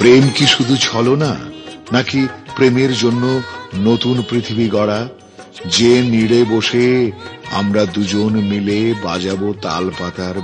প্রেম কি শুধু ছলনা, নাকি প্রেমের জন্য নতুন পৃথিবী গড়া, যে নীড়ে বসে আমরা দুজন মিলে বাজাবো তাল পাতার